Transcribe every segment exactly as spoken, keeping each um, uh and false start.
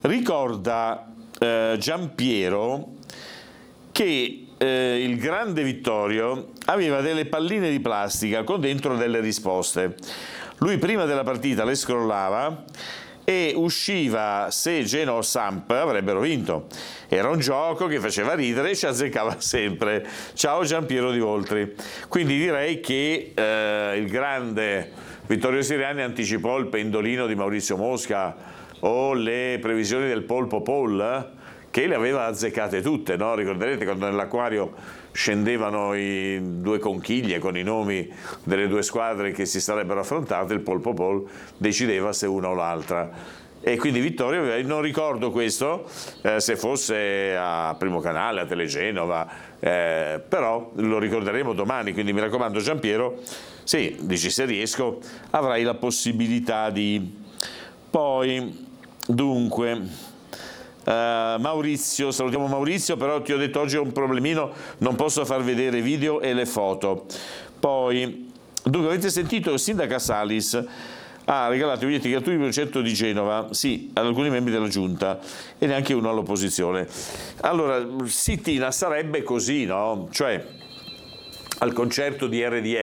Ricorda eh, Giampiero che eh, il grande Vittorio aveva delle palline di plastica con dentro delle risposte. Lui prima della partita le scrollava e usciva se Genoa o Samp avrebbero vinto. Era un gioco che faceva ridere e ci azzeccava sempre. Ciao Giampiero Di Voltri. Quindi direi che eh, il grande Vittorio Siriani anticipò il pendolino di Maurizio Mosca o le previsioni del Polpo Paul, che le aveva azzeccate tutte, no? Ricorderete quando nell'acquario scendevano i due conchiglie con i nomi delle due squadre che si sarebbero affrontate, il Polpo Paul decideva se una o l'altra. E quindi Vittorio, non ricordo questo, eh, se fosse a Primo Canale, a Telegenova, eh, però lo ricorderemo domani, quindi mi raccomando Giampiero, sì, dici se riesco, avrai la possibilità di... Poi, dunque... Uh, Maurizio, salutiamo Maurizio, però ti ho detto oggi ho un problemino, non posso far vedere video e le foto. Poi, dunque, avete sentito il sindaco Salis ha regalato i biglietti gratuiti per il concerto di Genova, sì, ad alcuni membri della giunta e neanche uno all'opposizione. Allora, sì, Tina, sarebbe così, no? Cioè, al concerto di R D S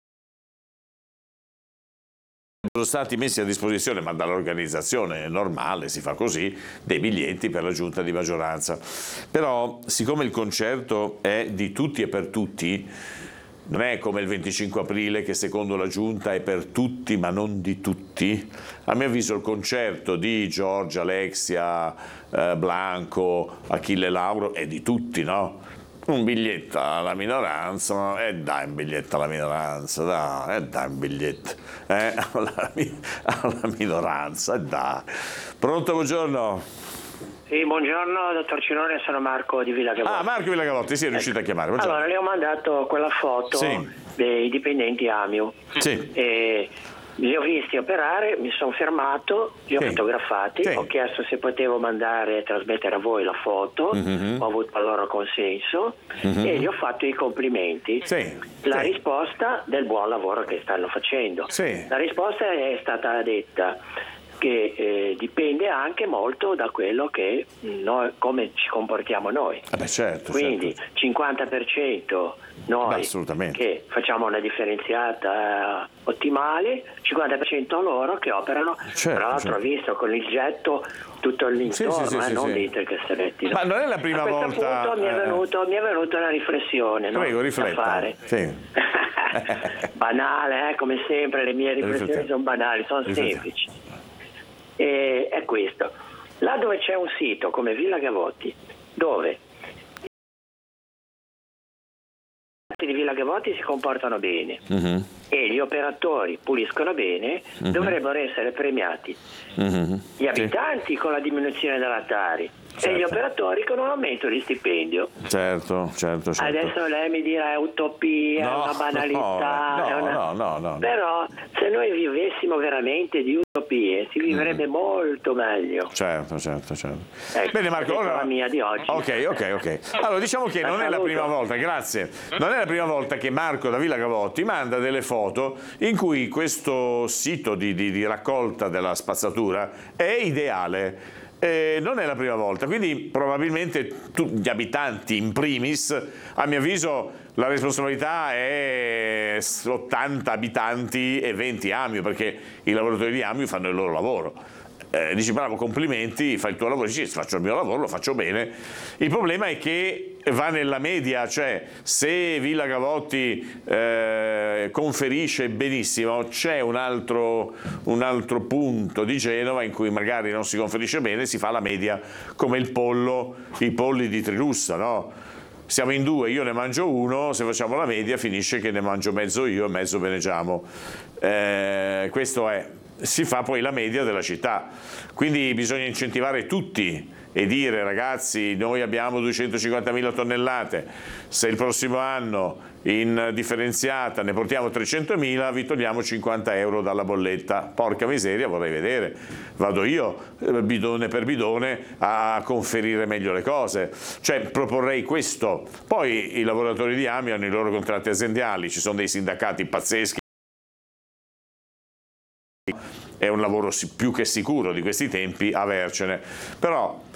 sono stati messi a disposizione, ma dall'organizzazione normale, si fa così, dei biglietti per la giunta di maggioranza. Però, siccome il concerto è di tutti e per tutti, non è come il venticinque aprile che secondo la giunta è per tutti ma non di tutti, a mio avviso il concerto di Giorgia, Alexia, eh, Blanco, Achille Lauro è di tutti, no? Un biglietto alla minoranza, e eh dai un biglietto alla minoranza, dai, e eh dai un biglietto eh, alla, alla minoranza, e eh dai. Pronto, buongiorno? Sì, buongiorno dottor Cinone, sono Marco di Villa Gavotti. Ah, Marco Villa Gavotti, sì, è riuscito a chiamare. Buongiorno. Allora, le ho mandato quella foto sì. dei dipendenti Amiu. Sì. E li ho visti operare, mi sono fermato, li ho sì. fotografati, sì. ho chiesto se potevo mandare e trasmettere a voi la foto, mm-hmm. ho avuto il loro consenso mm-hmm. e gli ho fatto i complimenti. Sì. La sì. risposta del buon lavoro che stanno facendo. Sì. La risposta è stata detta che eh, dipende anche molto da quello che noi, come ci comportiamo noi. Ah beh, certo, quindi certo. cinquanta per cento noi beh, che facciamo una differenziata uh, ottimale, cinquanta per cento loro che operano. Certo, tra l'altro certo. ho visto con il getto tutto l'intorno, sì, sì, sì, eh, non sì. dei tre castelletti. No? Ma non è la prima a questo volta. punto mi è venuto, mi è venuta una riflessione, no? Prego, rifletta. da fare. Sì. Banale, eh? come sempre le mie riflessioni sono banali, sono semplici. E è questo. Là dove c'è un sito come Villa Gavotti, dove i di Villa Gavotti si comportano bene uh-huh. e gli operatori puliscono bene, uh-huh. dovrebbero essere premiati uh-huh. gli abitanti sì. con la diminuzione della Tari certo. e gli operatori con un aumento di stipendio. Certo, certo, certo. Adesso lei mi dirà è utopia, no, è una banalità, no, è una... no, no, no, no. però se noi vivessimo veramente di utopie si vivrebbe mm. molto meglio. Certo, certo, certo. Ecco, bene Marco, allora... la mia di oggi. Ok, ok, ok. Allora diciamo che non è la prima volta, grazie, non è la prima volta che Marco da Villa Gavotti manda delle foto in cui questo sito di, di, di raccolta della spazzatura è ideale. Eh, non è la prima volta, quindi probabilmente tu, gli abitanti in primis, a mio avviso la responsabilità è ottanta abitanti e venti Amiu, perché i lavoratori di Amiu fanno il loro lavoro. Eh, dici bravo, complimenti, fai il tuo lavoro, dici faccio il mio lavoro, lo faccio bene. Il problema è che va nella media, cioè se Villa Gavotti eh, conferisce benissimo, c'è un altro, un altro punto di Genova in cui magari non si conferisce bene, si fa la media come il pollo, i polli di Trilussa, no? Siamo in due, io ne mangio uno, se facciamo la media finisce che ne mangio mezzo io e mezzo Benegiamo. Eh, questo è, si fa poi la media della città, quindi bisogna incentivare tutti e dire ragazzi noi abbiamo duecentocinquantamila tonnellate, se il prossimo anno in differenziata ne portiamo trecentomila vi togliamo cinquanta euro dalla bolletta. Porca miseria, vorrei vedere, vado io bidone per bidone a conferire meglio le cose, cioè proporrei questo. Poi i lavoratori di Amiu hanno i loro contratti aziendali, ci sono dei sindacati pazzeschi è un lavoro più che sicuro di questi tempi avercene, però